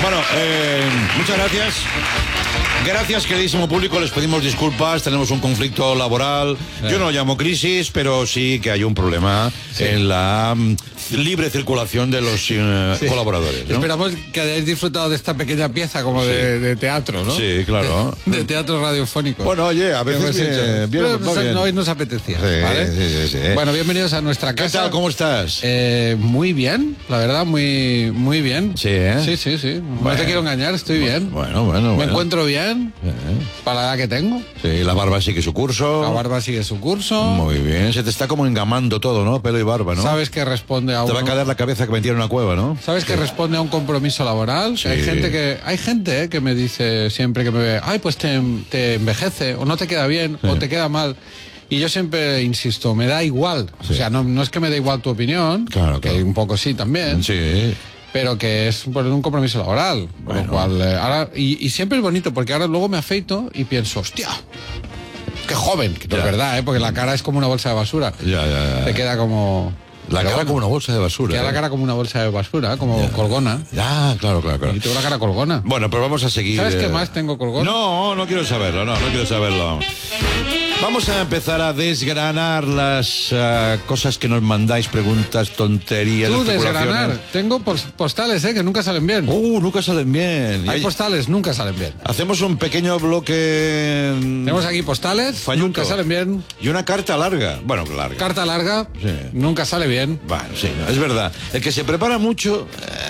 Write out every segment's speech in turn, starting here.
Bueno, muchas gracias. Gracias, queridísimo público, les pedimos disculpas, tenemos un conflicto laboral. Yo no lo llamo crisis, pero sí que hay un problema en la libre circulación de los colaboradores, ¿no? Esperamos que hayáis disfrutado de esta pequeña pieza como de teatro, ¿no? Sí, claro. De teatro radiofónico. Bueno, oye, a veces bien. Hoy nos apetecía, Sí, ¿vale? sí. Bueno, bienvenidos a nuestra casa. ¿Qué tal? ¿Cómo estás? Muy bien, la verdad, muy bien. Sí, ¿eh? Sí. No te quiero engañar, estoy bien. Bueno. Me encuentro bien, para la edad que tengo. Sí, la barba sigue su curso. La barba sigue su curso. Muy bien, se te está como engamando todo, ¿no? Pelo y barba, ¿no? Sabes que responde a Te va a caer la cabeza que metieron en una cueva, ¿no? ¿Sabes que responde a un compromiso laboral? Sí. Hay gente que me dice siempre que me ve, ay, pues te envejece, o no te queda bien, o te queda mal. Y yo siempre insisto, me da igual. Sí. O sea, no es que me dé igual tu opinión, Claro. que un poco sí también, Sí. pero que es por un compromiso laboral. Por lo cual, ahora, y siempre es bonito, porque ahora luego me afeito y pienso, hostia, qué joven, que es verdad, porque la cara es como una bolsa de basura. Ya. Te queda como... La cara como una bolsa de basura. Queda la cara como una bolsa de basura, como colgona. Ya, claro. Y tengo la cara colgona. Bueno, pues vamos a seguir. ¿Sabes qué más tengo colgona? No quiero saberlo, no quiero saberlo. Vamos a empezar a desgranar las cosas que nos mandáis, preguntas, tonterías, Tú especulaciones. desgranar. Tengo postales, que nunca salen bien. Nunca salen bien. Hay postales, nunca salen bien. Hacemos un pequeño bloque. Tenemos aquí postales, falluto. nunca salen bien. Y una carta larga. Bueno, larga. Carta larga, Sí. nunca sale bien. Bueno, sí, es verdad. El que se prepara mucho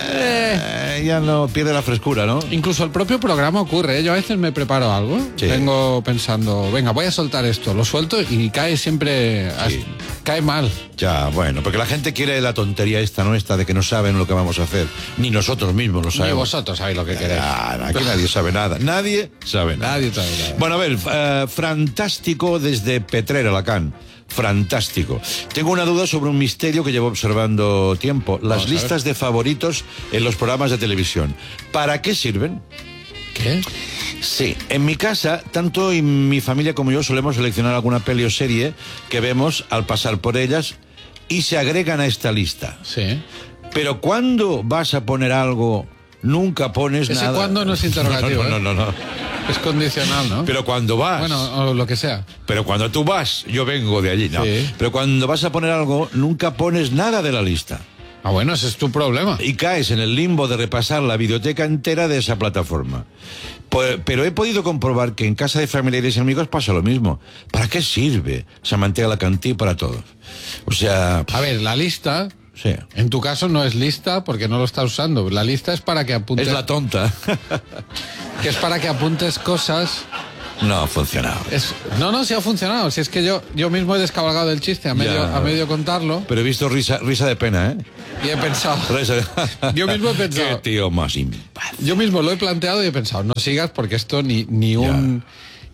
ya no pierde la frescura, ¿no? Incluso el propio programa ocurre, Yo a veces me preparo algo, Sí. vengo pensando, venga, voy a soltar esto, lo suelto y cae siempre, Sí. cae mal. Ya, bueno, porque la gente quiere la tontería esta nuestra de que no saben lo que vamos a hacer. Ni nosotros mismos lo Ni sabemos. vosotros sabéis lo que queréis. Aquí nadie sabe nada. Nadie sabe nada. Nadie sabe nada. Bueno, a ver, fantástico desde Petrer, Alacant. Fantástico. Tengo una duda sobre un misterio que llevo observando tiempo. Las Vamos a listas de favoritos en los programas de televisión. ¿Para qué sirven? ¿Qué? Sí, en mi casa, tanto mi familia como yo solemos seleccionar alguna peli o serie que vemos al pasar por ellas y se agregan a esta lista. Sí. Pero cuando vas a poner algo, nunca pones Ese nada. cuando no es interrogativo. No. Es condicional, ¿no? Pero cuando vas. Bueno, o lo que sea. Pero cuando tú vas, yo vengo de allí, ¿no? Sí. Pero cuando vas a poner algo, nunca pones nada de la lista. Ah, bueno, ese es tu problema. Y caes en el limbo de repasar la videoteca entera de esa plataforma. Pero he podido comprobar que en casa de familiares y amigos pasa lo mismo. ¿Para qué sirve? Se mantenga la cantidad para todos. O sea... A ver, la lista... Sí. En tu caso no es lista porque no lo estás usando. La lista es para que apuntes... Es la tonta. Que es para que apuntes cosas... No ha funcionado. No, sí ha funcionado. Si es que yo mismo he descabalgado el chiste a medio contarlo Pero he visto risa de pena, ¿eh? y he pensado... Yo mismo he pensado... Qué tío más impaz. Yo mismo lo he planteado y he pensado, no sigas porque esto ni un...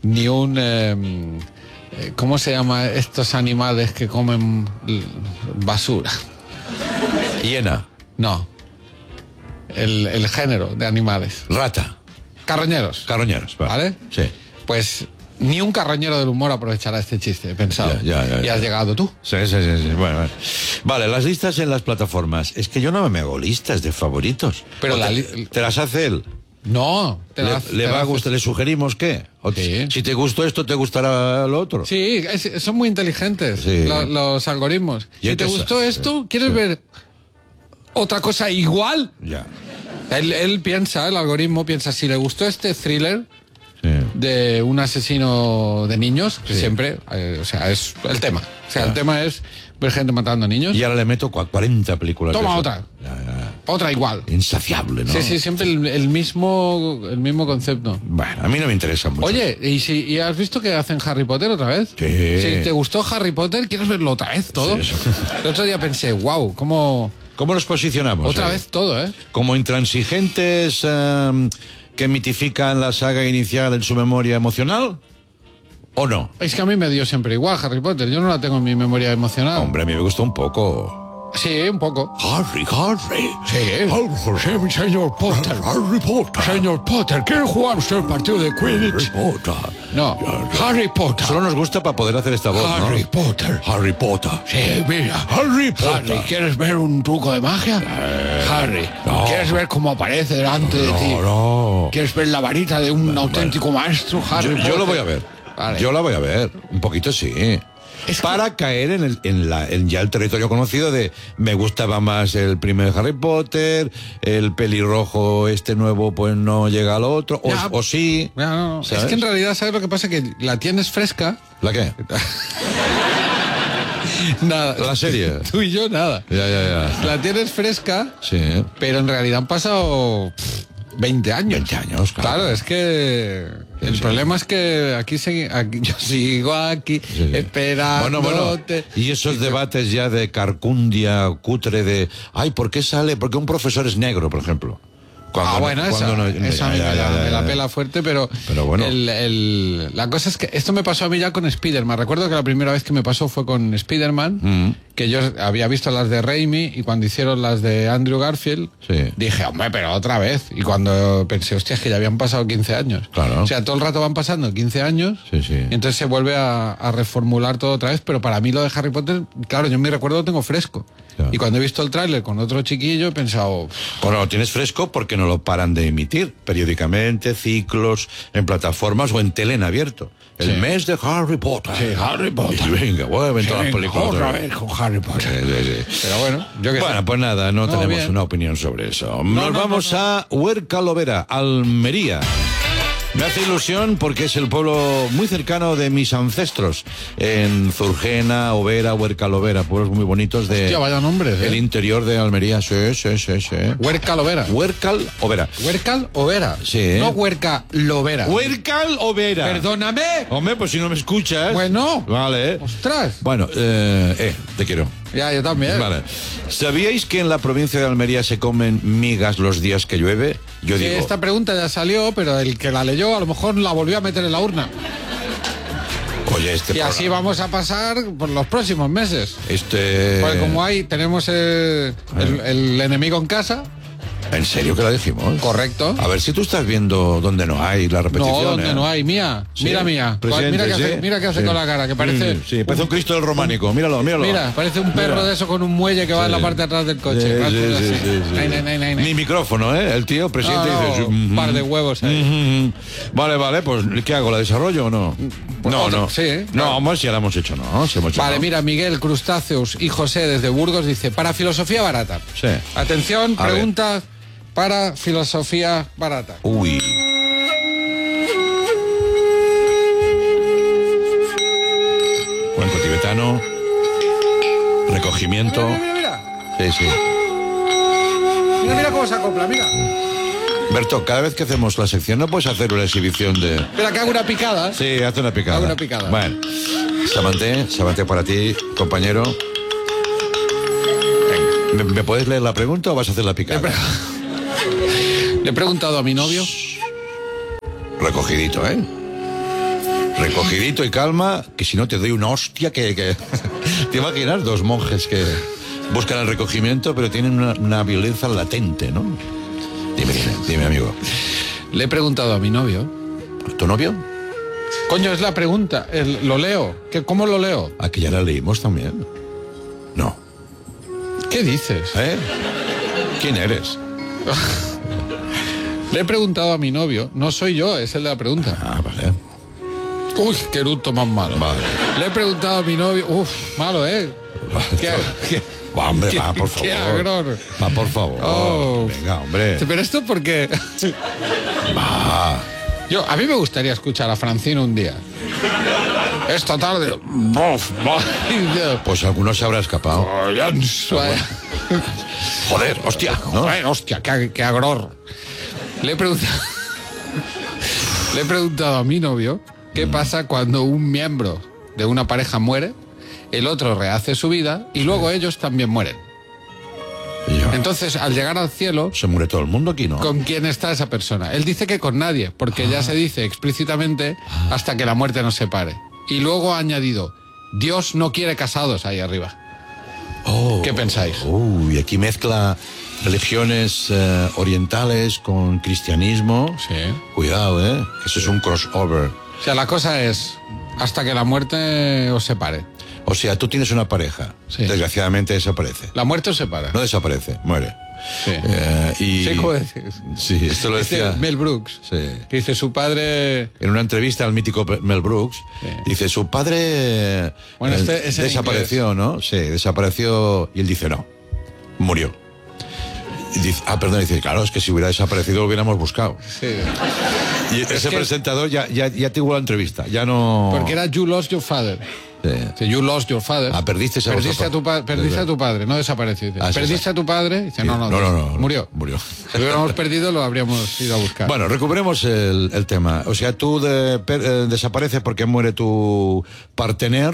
¿cómo se llama estos animales que comen basura? Hiena. No. El género de animales. Rata. Carroñeros. Carroñeros. ¿Vale? Sí. Pues ni un carroñero del humor aprovechará este chiste, he pensado. Ya. Y has llegado tú. Sí. Bueno. Vale, las listas en las plataformas. Es que yo no me hago listas de favoritos. Pero ¿Te las hace él? No. ¿Le va a gustar? ¿Le sugerimos qué? Sí. Si te gustó esto, ¿te gustará lo otro? Sí, son muy inteligentes Sí. los algoritmos. Y Si te entonces- gustó esto, ¿quieres ver otra cosa igual? Ya. Él piensa, el algoritmo piensa, si le gustó este thriller Sí. de un asesino de niños, que siempre, o sea, es el tema. O sea, el tema es ver gente matando a niños. Y ahora le meto 40 películas. Toma de eso. otra. Ya. Otra igual. Insaciable, ¿no? Sí, siempre el mismo concepto. Bueno, a mí no me interesa mucho. Oye, ¿y has visto que hacen Harry Potter otra vez? Sí. Si te gustó Harry Potter, ¿quieres verlo otra vez todo? Sí, El otro día pensé, wow, ¿cómo...? ¿Cómo nos posicionamos? Otra vez todo, ¿eh? Como intransigentes que mitifican la saga inicial en su memoria emocional, ¿o no? Es que a mí me dio siempre igual Harry Potter. Yo no la tengo en mi memoria emocional. Hombre, a mí me gustó un poco. Sí, un poco. Harry. Sí, señor Potter. Harry Potter. Señor Potter, ¿quiere jugar usted el partido de Quidditch? Potter. No, Harry Potter. Solo nos gusta para poder hacer esta voz, ¿no? Harry Potter. Harry Potter. Sí, mira. Harry Potter. Harry, ¿quieres ver un truco de magia? Harry, no. ¿quieres ver cómo aparece delante de ti? No. ¿Quieres ver la varita de un auténtico maestro, Harry Potter? Yo lo voy a ver. Vale. Yo la voy a ver. Un poquito sí. Para caer en ya el territorio conocido de me gustaba más el primer Harry Potter, el pelirrojo este nuevo pues no llega al otro, o sí. No. ¿Sabes? Es que en realidad, ¿sabes lo que pasa? Que la tienes fresca. ¿La qué? Nada. La serie. Tú y yo nada. Ya. La tienes fresca, Sí. pero en realidad han pasado 20 años. 20 años, Claro, es que el problema es que aquí yo sigo aquí esperando. Bueno. Y esos debates ya de carcundia, cutre, de ay, ¿por qué sale? Porque un profesor es negro, por ejemplo. Esa me la pela fuerte, pero bueno. La cosa es que esto me pasó a mí ya con Spider-Man. Recuerdo que la primera vez que me pasó fue con Spider-Man, que yo había visto las de Raimi y cuando hicieron las de Andrew Garfield, dije, hombre, pero otra vez. Y cuando pensé, hostia, es que ya habían pasado 15 años. Claro. O sea, todo el rato van pasando 15 años Sí. y entonces se vuelve a reformular todo otra vez, pero para mí lo de Harry Potter, claro, yo en mi recuerdo lo tengo fresco. Claro. Y cuando he visto el tráiler con otro chiquillo he pensado... Bueno, lo tienes fresco porque no lo paran de emitir periódicamente, ciclos, en plataformas o en tele en abierto. El mes de Harry Potter. Sí, Harry Potter. Y venga, vuelven todas las películas. Otra vez con Harry Potter. Sí. Pero bueno, yo que sé. Bueno, pues nada, no tenemos bien. una opinión sobre eso. Nos vamos a Huerca Lovera, Almería. Me hace ilusión porque es el pueblo muy cercano de mis ancestros, en Zurgena, Overa, Huerca Lovera, pueblos muy bonitos de... Hostia, vaya nombres, el interior de Almería, sí. Huerca Lovera. Huercal Overa. Huercal Overa. Sí. No Huerca Lovera. Huercal Overa. Perdóname. Hombre, pues si no me escuchas... Bueno. Vale. Ostras. Bueno, te quiero. Ya, yo también. Vale. ¿Sabíais que en la provincia de Almería se comen migas los días que llueve? Yo Sí, digo... esta pregunta ya salió, pero el que la leyó a lo mejor la volvió a meter en la urna. Oye, Y así vamos a pasar por los próximos meses. Porque como tenemos el enemigo en casa. ¿En serio que la dijimos? Correcto. A ver si tú estás viendo donde no hay la repetición. No, donde no hay. Mía. ¿Sí? Mira mía. Mira qué hace con la cara, que parece... Sí, parece un Cristo del románico. Míralo. Mira, parece un perro de eso con un muelle que va en la parte de atrás del coche. Sí. Ni micrófono, ¿eh? El tío presidente dice... Un par de huevos ahí. Vale, pues ¿qué hago? ¿La desarrollo o no? No. Sí. No, vamos, si ya la hemos hecho, ¿no? Vale, mira, Miguel Crustáceos y José desde Burgos dice, para filosofía barata. Sí. Atención, pregunta para filosofía barata. Uy. Cuenco tibetano. Recogimiento. Mira. Sí. Mira cómo se acopla, mira. Berto, cada vez que hacemos la sección no puedes hacer una exhibición de... Espera, que hago una picada. Sí, hace una picada. Hago una picada. Bueno, Samanté para ti, compañero. ¿Me puedes leer la pregunta o vas a hacer la picada? Le he preguntado a mi novio. Recogidito, ¿eh? Recogidito y calma, que si no te doy una hostia que... ¿Te imaginas? Dos monjes que buscan el recogimiento, pero tienen una violencia latente, ¿no? Dime, amigo. Le he preguntado a mi novio. ¿Tu novio? Coño, es la pregunta. Lo leo. ¿Cómo lo leo? Aquí ya la leímos también. No. ¿Qué dices? ¿Quién eres? Le he preguntado a mi novio. No soy yo, es el de la pregunta. Ah, vale. Uy, qué eructo más malo. Vale. Le he preguntado a mi novio. Uf, malo, ¿eh? Va, hombre, va, por favor. Qué agror. Va, por favor. Oh. Venga, hombre. Pero esto porque... Va. A mí me gustaría escuchar a Francino un día. Esta tarde... Pues alguno se habrá escapado. Joder, hostia, ¿no? Joder, hostia, qué agror. Le he preguntado a mi novio qué pasa cuando un miembro de una pareja muere, el otro rehace su vida y luego ellos también mueren. Entonces, al llegar al cielo... Se muere todo el mundo aquí, ¿no? ¿Con quién está esa persona? Él dice que con nadie, porque ya se dice explícitamente hasta que la muerte nos separe. Y luego ha añadido, Dios no quiere casados ahí arriba. ¿Qué pensáis? Y aquí mezcla religiones orientales con cristianismo. Sí. Cuidado, ¿eh? Eso es un crossover. O sea, la cosa es hasta que la muerte os separe. O sea, tú tienes una pareja, Sí. desgraciadamente desaparece. La muerte os separa. No desaparece, muere. Sí. Y... Sí, ¿cómo decís? Sí, esto lo decía... Mel Brooks. Sí. Que dice su padre... En una entrevista al mítico Mel Brooks, dice, su padre Bueno, es en desapareció, ¿no? Sí, desapareció y él dice, no, murió. Y dice, perdón, dice, claro, es que si hubiera desaparecido lo hubiéramos buscado. Sí. Y ese presentador ya tuvo la entrevista, ya no... Porque era You Lost Your Father. Sí. Dice, You lost your father. Perdiste a tu padre, no desapareció. Dice, perdiste a tu padre. Dice, no, murió. Si lo hubiéramos perdido, lo habríamos ido a buscar. Bueno, recuperemos el tema. O sea, tú desapareces porque muere tu partener.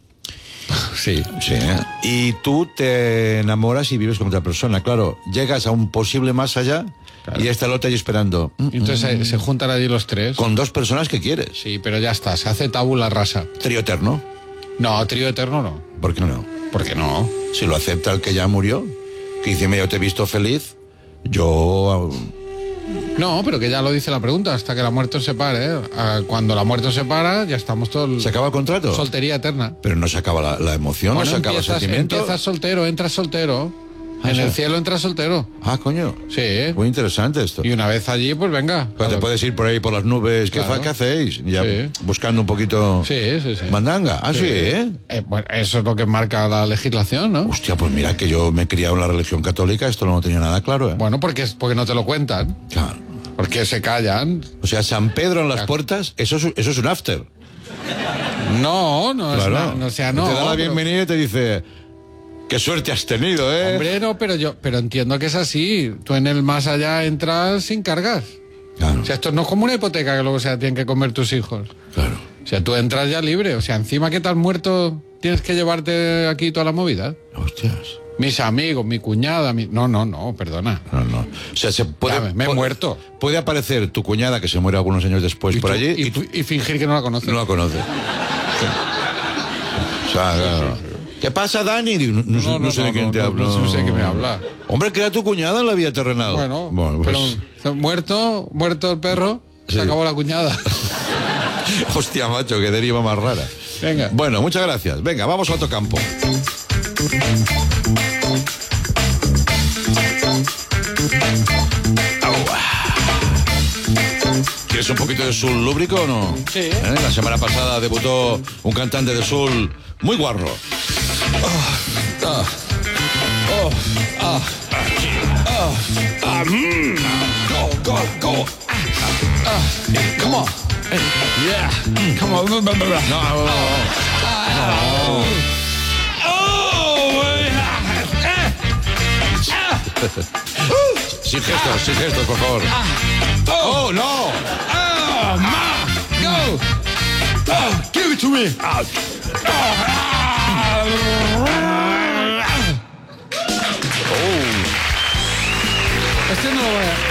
Sí. Sí. Y tú te enamoras y vives con otra persona. Claro, llegas a un posible más allá. Claro. Y está el otro ahí esperando. Y entonces se juntan allí los tres. Con dos personas que quieres. Sí, pero ya está, se hace tabula rasa. Trío eterno. No, trío eterno no. ¿Por qué no? ¿Por qué no? Si lo acepta el que ya murió, que dice, mira, yo te he visto feliz, yo... No, pero que ya lo dice la pregunta, hasta que la muerte os separe. Cuando la muerte os separa, ya estamos todos... ¿Se acaba el contrato? Soltería eterna. Pero no se acaba la emoción, bueno, no se acaba el sentimiento. Empiezas soltero, entras soltero. En el cielo entras soltero. Coño. Sí. Muy interesante esto. Y una vez allí, pues venga. Pero te puedes ir por ahí por las nubes. Claro. ¿Qué hacéis? Ya Sí. buscando un poquito... Sí. Mandanga. Sí, ¿eh? Bueno, eso es lo que marca la legislación, ¿no? Hostia, pues mira que yo me he criado en la religión católica, esto no lo tenía nada claro, ¿eh? Bueno, porque no te lo cuentan. Claro. Porque se callan. O sea, San Pedro en las puertas, eso es un after. No, Claro. no. Te da la bienvenida y te dice... Qué suerte has tenido, ¿eh? Hombre, no, pero entiendo que es así. Tú en el más allá entras sin cargas. Claro. O sea, esto no es como una hipoteca que luego tienen que comer tus hijos. Claro. O sea, tú entras ya libre. O sea, encima que te has muerto, tienes que llevarte aquí toda la movida. Hostias. Mis amigos, mi cuñada, No, perdona. No. O sea, se puede... Ya, me he muerto. Puede aparecer tu cuñada, que se muere algunos años después por allí... Y fingir que no la conoces. No la conoce. O sea, claro. ¿Qué pasa, Dani? No sé de quién te hablo. No sé de qué me habla. Hombre, que era tu cuñada en la vida terrenal. Bueno, pues... pero muerto el perro, Sí. se acabó la cuñada. Hostia, macho, qué deriva más rara. Venga. Bueno, muchas gracias. Venga, vamos a otro campo. ¿Quieres un poquito de Soul lúbrico o no? Sí. La semana pasada debutó un cantante de Soul muy guarro. Go. Come on. Yeah. Come on. No. Sin gestos, por favor. ¡Oh, no! Go. Give it to me. Este no lo voy a...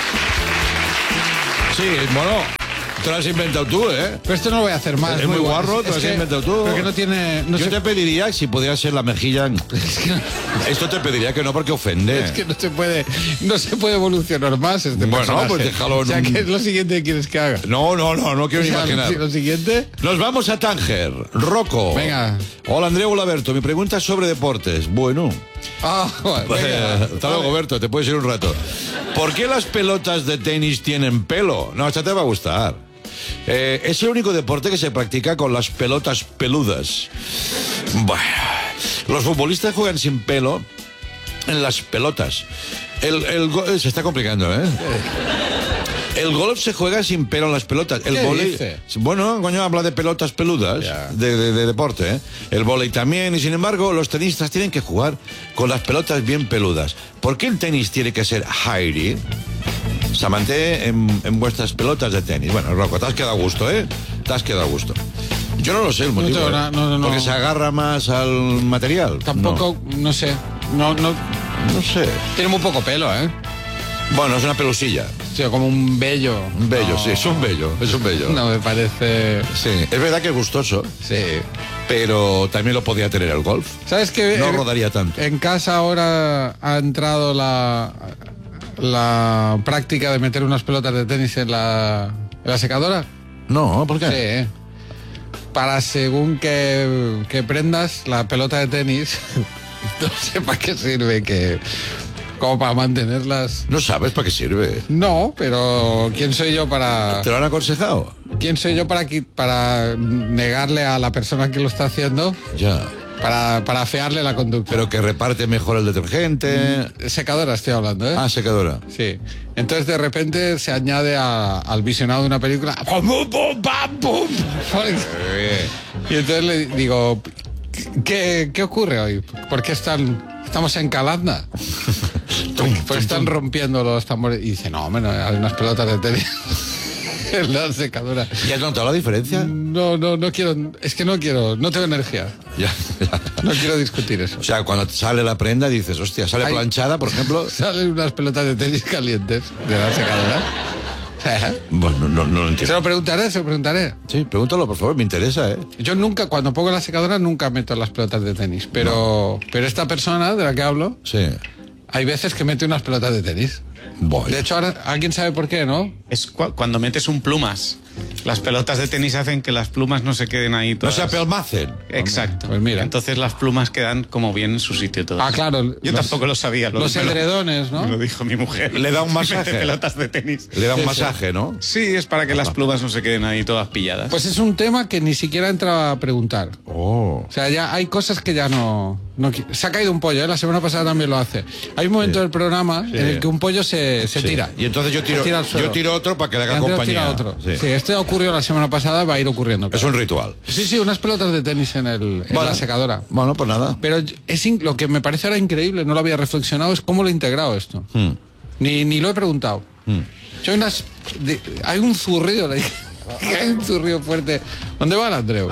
Sí, bueno, te lo has inventado tú, ¿eh? Pero esto no lo voy a hacer más. Es muy guarro, te lo has inventado tú. Pero que no tiene... Yo te pediría, si pudiera ser la mejilla... Esto te pediría que no, porque ofende. Es que no se puede evolucionar más este personaje. Pues déjalo en O sea, ¿qué es lo siguiente que quieres que haga? No quiero ni imaginar. Lo siguiente... Nos vamos a Tánger. Rocco. Venga. Hola, Andrea. Hola, Berto. Mi pregunta es sobre deportes. Bueno. Venga. Hasta luego, Berto. Te puedes ir un rato. ¿Por qué las pelotas de tenis tienen pelo? No, esta te va a gustar. Es el único deporte que se practica con las pelotas peludas. Bueno, los futbolistas juegan sin pelo en las pelotas. Se está complicando, ¿eh? El golf se juega sin pelo en las pelotas. El vóley, dice? bueno, coño, habla de pelotas peludas, de deporte, ¿eh? El vóley también, y sin embargo, los tenistas tienen que jugar con las pelotas bien peludas. ¿Por qué el tenis tiene que ser hairy? Samante en vuestras pelotas de tenis. Bueno, Rocco, te has quedado a gusto, ¿eh? Te has quedado a gusto. Yo no lo sé el motivo. No. Porque se agarra más al material. Tampoco, no sé. No sé. Tiene muy poco pelo, ¿eh? Bueno, es una pelusilla. Sí, como un vello. Un vello, sí, es un vello. No, me parece... Sí, es verdad que es gustoso. Sí. Pero también lo podía tener el golf. ¿Sabes qué? No rodaría tanto. En casa ahora ha entrado la práctica de meter unas pelotas de tenis en la secadora. No, ¿por qué? Sí. Para según que prendas la pelota de tenis, no sé para qué sirve, que como para mantenerlas. No sabes para qué sirve. No, pero ¿quién soy yo para...? ¿Te lo han aconsejado? ¿Quién soy yo para negarle a la persona que lo está haciendo? Ya. Para afearle la conducta. Pero que reparte mejor el detergente. Secadora estoy hablando, ¿eh? Ah, secadora. Sí. Entonces de repente se añade al visionado de una película. ¡Pum, pum, pam, pum! Y entonces le digo, ¿qué ocurre hoy? ¿Por qué estamos en Calanda? ¿Por qué están rompiendo los tambores? Y dice, no, hombre, no, hay unas pelotas de tenis en la secadora. ¿Y has notado la diferencia? No quiero, es que no tengo energía. Ya. No quiero discutir eso. O sea, cuando sale la prenda dices, hostia, sale planchada, por ejemplo. Salen unas pelotas de tenis calientes de la secadora. Bueno, no lo entiendo. Se lo preguntaré. Sí, pregúntalo, por favor, me interesa, ¿eh? Yo nunca, cuando pongo la secadora, nunca meto las pelotas de tenis. Pero esta persona de la que hablo, sí, hay veces que mete unas pelotas de tenis. Voy. De hecho, ahora alguien sabe por qué, ¿no? Es cuando metes un plumas. Las pelotas de tenis hacen que las plumas no se queden ahí todas. No se apelmacen. Exacto. Pues mira. Entonces las plumas quedan como bien en su sitio todas. Ah, claro. Yo tampoco lo sabía. Los edredones, ¿no? Me lo dijo mi mujer. Le da un masaje. Mete pelotas de tenis. Le da un Sí, masaje, ¿no? Sí, es para que las plumas no se queden ahí todas pilladas. Pues es un tema que ni siquiera entraba a preguntar. Oh. O sea, ya hay cosas que ya no se ha caído un pollo, ¿eh? La semana pasada también lo hace. Hay un momento del programa en el que un pollo se tira. Y entonces yo tiro otro para que le haga Antes compañía. tira otro. Sí. Sí, este ocurrió la semana pasada, va a ir ocurriendo. Es un ritual. Sí, unas pelotas de tenis en la secadora. Bueno, pues nada. Pero lo que me parece ahora increíble, no lo había reflexionado, es cómo lo he integrado esto. Ni lo he preguntado. Yo hay un zurrido, hay un zurrido fuerte. ¿Dónde va el Andreu?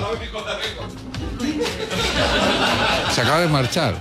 Se acaba de marchar.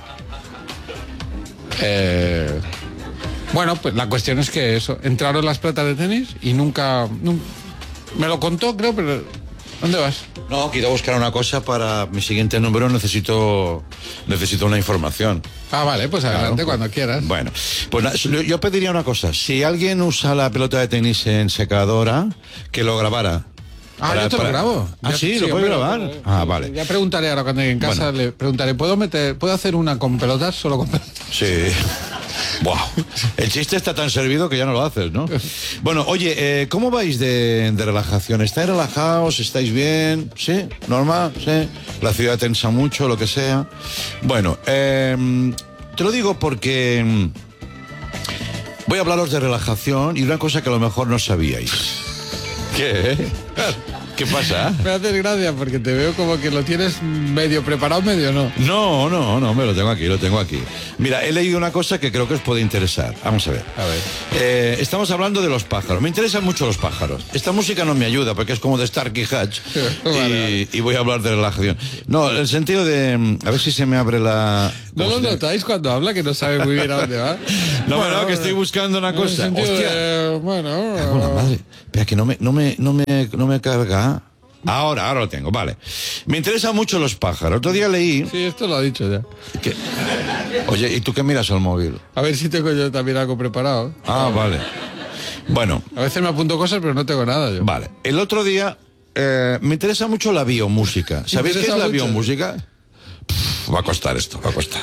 Bueno, pues la cuestión es que eso, entraron las pelotas de tenis y nunca me lo contó, creo, pero ¿dónde vas? No, quiero buscar una cosa para mi siguiente número. Necesito una información. Ah, vale, pues adelante, Claro. cuando quieras. Bueno, pues yo pediría una cosa. Si alguien usa la pelota de tenis en secadora, que lo grabara. Yo te lo grabo. Ah, Ya- sí, lo puedes hombre, grabar. Ah, vale. Ya preguntaré ahora cuando llegue en casa, le preguntaré, ¿puedo hacer una con pelotas? Solo con pelotas. Sí. Wow. El chiste está tan servido que ya no lo haces, ¿no? Bueno, oye, ¿cómo vais de relajación? ¿Estáis relajados? ¿Estáis bien? ¿Sí? ¿Normal? ¿Sí? La ciudad tensa mucho, lo que sea. Bueno, te lo digo porque voy a hablaros de relajación y una cosa que a lo mejor no sabíais. ¿Qué? ¿Qué pasa? Me haces gracia porque te veo como que lo tienes medio preparado, medio no. No, me lo tengo aquí. Mira, he leído una cosa que creo que os puede interesar. Vamos a ver. A ver. Estamos hablando de los pájaros. Me interesan mucho los pájaros. Esta música no me ayuda porque es como de Starkey Hatch. Vale. Y voy a hablar de relajación. No, el sentido de... A ver si se me abre la... ¿No lo notáis cuando habla que no sabe muy bien a dónde va? No, que estoy buscando una en el cosa. sentido Hostia. de, bueno, Cago en la madre. Espera, que no me carga. Ahora lo tengo, vale. Me interesan mucho los pájaros. Otro día leí... Sí, esto lo ha dicho ya. que- Oye, ¿y tú qué miras al móvil? A ver si tengo yo también algo preparado. Ah, vale. Bueno, A veces me apunto cosas, pero no tengo nada yo. vale. El otro día me interesa mucho la biomúsica. ¿Sabéis qué es interesa la mucho? biomúsica? Va a costar esto, va a costar.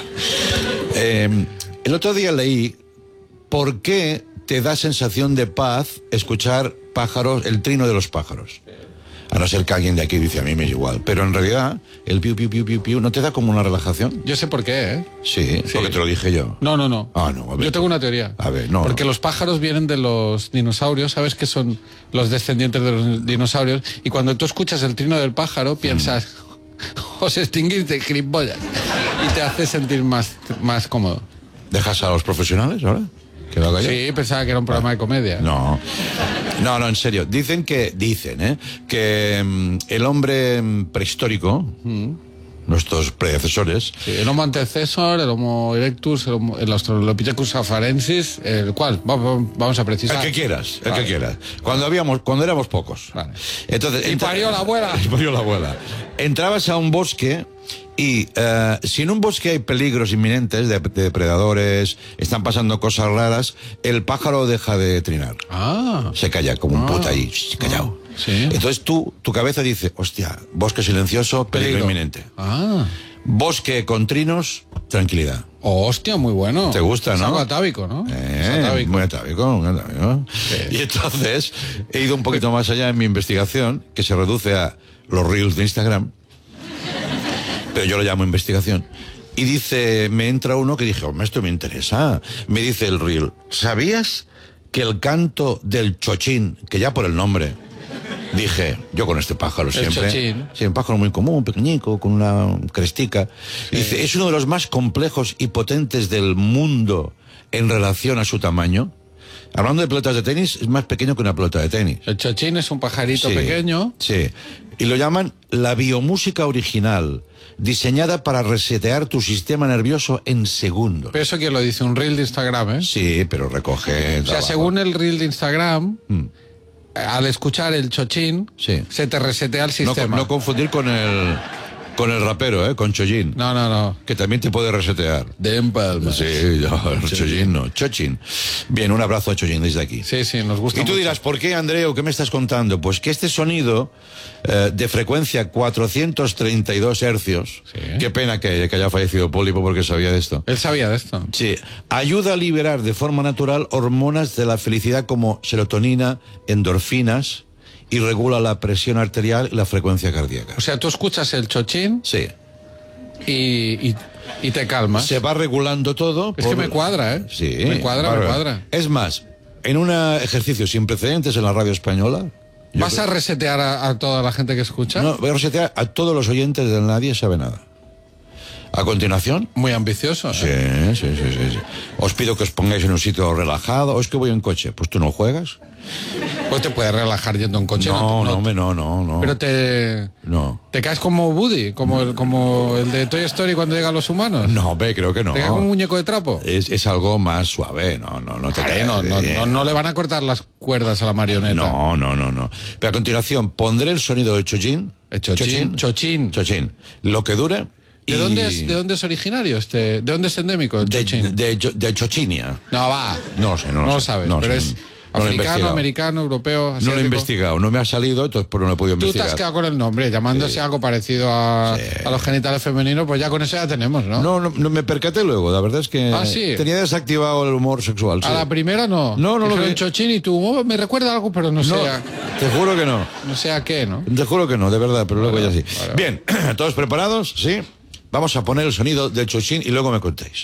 El otro día leí por qué te da sensación de paz escuchar pájaros, el trino de los pájaros. A no ser que alguien de aquí dice, a mí me es igual. Pero en realidad, el piu, piu, piu, piu, piu, ¿no te da como una relajación? Yo sé por qué, ¿eh? Sí, porque te lo dije yo. No. Ah, no, a ver. Yo tengo una teoría. A ver, no. Porque los pájaros vienen de los dinosaurios, ¿sabes que son los descendientes de los dinosaurios? Y cuando tú escuchas el trino del pájaro, piensas, os extinguiste, gilipollas. Y te hace sentir más cómodo. ¿Dejas a los profesionales ahora? ¿Que lo haga yo? Sí, pensaba que era un programa de comedia. No, en serio. Dicen que el hombre prehistórico, nuestros predecesores, Sí, el Homo antecesor, el Homo erectus, el Australopithecus afarensis, el cual vamos a precisar. el que quieras, Vale. cuando éramos pocos. Vale. Entonces, Y parió la abuela. Y parió la abuela. Entrabas a un bosque y si en un bosque hay peligros inminentes de depredadores, están pasando cosas raras, el pájaro deja de trinar. Ah. Se calla como un puta ahí, callado. Sí. Entonces tu cabeza dice, hostia, bosque silencioso, peligro inminente. Ah. Bosque con trinos, tranquilidad. Oh, hostia, muy bueno. ¿Te gusta, no? Es algo atávico, ¿no? Muy atávico, muy atávico. Sí. Y entonces he ido un poquito más allá en mi investigación, que se reduce a los reels de Instagram, pero yo lo llamo investigación. Y dice, me entra uno que dije, hombre, esto me interesa. Me dice el reel, ¿sabías que el canto del chochín, que ya por el nombre, dije, yo con este pájaro siempre. Chochín. Sí, un pájaro muy común, pequeñico, con una crestica. Sí. Dice, es uno de los más complejos y potentes del mundo en relación a su tamaño. Hablando de pelotas de tenis, es más pequeño que una pelota de tenis. El chochín es un pajarito pequeño. Sí. Y lo llaman la biomúsica original, diseñada para resetear tu sistema nervioso en segundos. Pero eso quién lo dice, un reel de Instagram, ¿eh? Sí, pero recoge... O sea, según el reel de Instagram, al escuchar el chochín, se te resetea el sistema. No confundir con el rapero, con Chollín. No. Que también te puede resetear. De Empalma. Sí, Chollín no. Chochín. Bien, un abrazo a Chollín desde aquí. Sí, nos gusta. Y tú mucho. dirás, ¿por qué, Andreu? ¿Qué me estás contando? Pues que este sonido de frecuencia 432 hercios, qué pena que haya fallecido Pólipo porque sabía de esto. Él sabía de esto. Sí, ayuda a liberar de forma natural hormonas de la felicidad como serotonina, endorfinas, y regula la presión arterial y la frecuencia cardíaca. O sea, tú escuchas el chochín. Sí. Y te calmas. Se va regulando todo. Es que me cuadra, ¿eh? Sí. Me cuadra. Es más, en un ejercicio sin precedentes en la radio española... ¿Vas a resetear a toda la gente que escucha? No, voy a resetear a todos los oyentes de Nadie Sabe Nada. A continuación... Muy ambicioso. Sí. Os pido que os pongáis en un sitio relajado. ¿O es que voy en coche? Pues tú no juegas. Pues te puedes relajar yendo en coche. No. Pero te caes como Woody, como el de Toy Story cuando llegan los humanos. No, creo que no. ¿Te caes como un muñeco de trapo? Es algo más suave. No te caes. No le van a cortar las cuerdas a la marioneta. No. Pero a continuación pondré el sonido de Chochín. Chochín. Lo que dure. ¿De dónde es originario ¿De dónde es endémico el chochín? De Chochinia. No, va. No sé. No lo sabes, pero es africano, americano, europeo, asiático. No lo he investigado, no me ha salido, entonces no lo he podido investigar. Tú te has quedado con el nombre, llamándose algo parecido a los genitales femeninos, pues ya con eso ya tenemos, ¿no? No, me percaté luego, la verdad es que tenía desactivado el humor sexual. A la primera no. No. El chochín y tú, me recuerda algo, pero no sé te juro que no. No sé a qué, ¿no? Te juro que no, de verdad, pero luego ya sí. Vale. Bien, ¿todos preparados? Sí. Vamos a poner el sonido del chochín y luego me contéis.